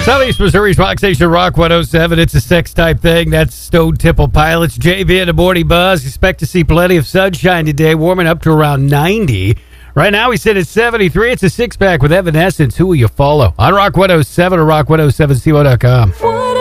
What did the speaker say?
Southeast Missouri's Rock Station Rock 107. It's a sex type thing. That's Stone Temple Pilots. JV in the morning buzz. Expect to see plenty of sunshine today, warming up to around 90. Right now, we sit at 73. It's a six pack with Evanescence. Who will you follow? On Rock 107 or Rock107co.com.